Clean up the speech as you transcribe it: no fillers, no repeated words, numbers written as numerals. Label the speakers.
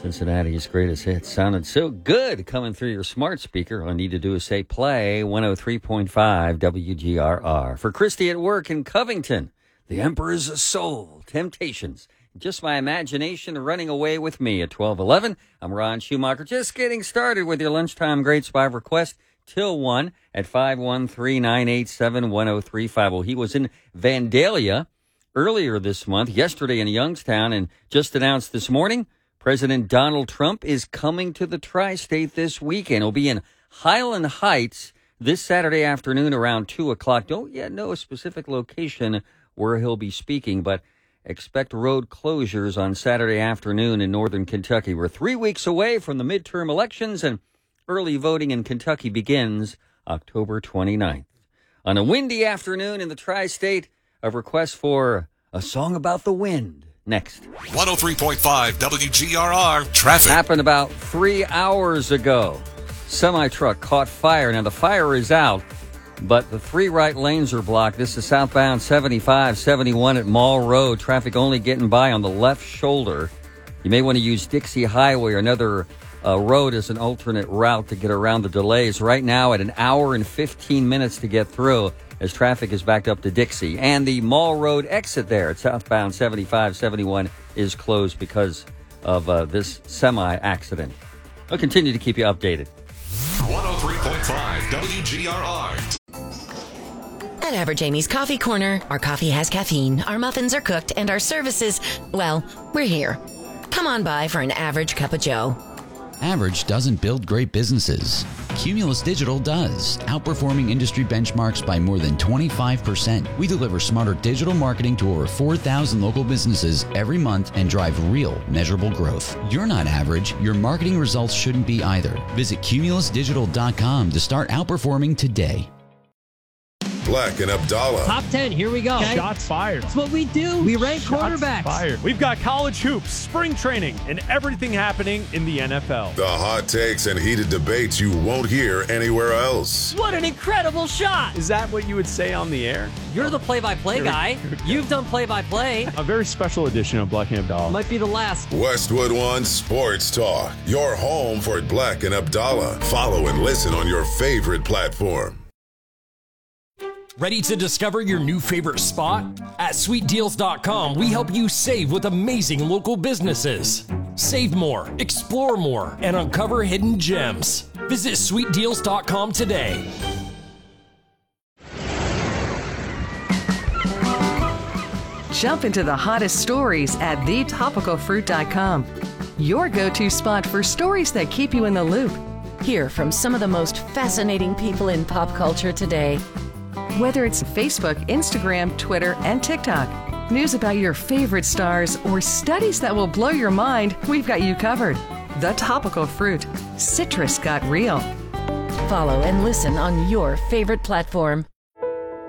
Speaker 1: Cincinnati's greatest hits sounded so good coming through your smart speaker. All I need to do is say play 103.5 WGRR. For Christy at work in Covington, The Emperor's Soul, Temptations. Just my imagination running away with me at 12:11. I'm Ron Schumacher, just getting started with your lunchtime Great Spy request till 1 at 513-987-1035. Well, he was in Vandalia earlier this month, yesterday in Youngstown, and just announced this morning President Donald Trump is coming to the tri-state this weekend. He'll be in Highland Heights this Saturday afternoon around 2 o'clock. Don't yet know a specific location where he'll be speaking, but expect road closures on Saturday afternoon in northern Kentucky. We're 3 weeks away from the midterm elections, and early voting in Kentucky begins October 29th. On a windy afternoon in the tri-state, a request for a song about the wind. Next.
Speaker 2: 103.5 WGRR traffic.
Speaker 1: Happened about 3 hours ago. Semi-truck caught fire. Now, the fire is out, but the 3 right lanes are blocked. This is southbound 75, 71 at Mall Road. Traffic only getting by on the left shoulder. You may want to use Dixie Highway or another road as an alternate route to get around the delays. Right now at an hour and 15 minutes to get through as traffic is backed up to Dixie. And the Mall Road exit there at southbound 75, 71 is closed because of this semi-accident. I'll continue to keep you updated.
Speaker 2: 103.5 WGRR.
Speaker 3: At Average Amy's Coffee Corner, our coffee has caffeine, our muffins are cooked, and our services, well, we're here. Come on by for an average cup of joe.
Speaker 4: Average doesn't build great businesses. Cumulus Digital does, outperforming industry benchmarks by more than 25%. We deliver smarter digital marketing to over 4,000 local businesses every month and drive real, measurable growth. You're not average. Your marketing results shouldn't be either. Visit cumulusdigital.com to start outperforming today.
Speaker 5: Black and Abdallah.
Speaker 6: Top 10, here we go.
Speaker 7: Okay. Shots fired.
Speaker 6: That's what we do. We rank quarterbacks.
Speaker 7: Fired. We've got college hoops, spring training, and everything happening in the NFL.
Speaker 5: The hot takes and heated debates you won't hear anywhere else.
Speaker 6: What an incredible shot.
Speaker 7: Is that what you would say on the air?
Speaker 6: You're the play-by-play guy. You've done play-by-play.
Speaker 7: A very special edition of Black and Abdallah.
Speaker 6: Might be the last.
Speaker 5: Westwood One Sports Talk. Your home for Black and Abdallah. Follow and listen on your favorite platform.
Speaker 8: Ready to discover your new favorite spot? At SweetDeals.com, we help you save with amazing local businesses. Save more, explore more, and uncover hidden gems. Visit SweetDeals.com today.
Speaker 9: Jump into the hottest stories at TheTopicalFruit.com. Your go-to spot for stories that keep you in the loop.
Speaker 3: Hear from some of the most fascinating people in pop culture today.
Speaker 9: Whether it's Facebook, Instagram, Twitter, and TikTok, news about your favorite stars, or studies that will blow your mind, we've got you covered. The Topical Fruit. Citrus got real.
Speaker 3: Follow and listen on your favorite platform.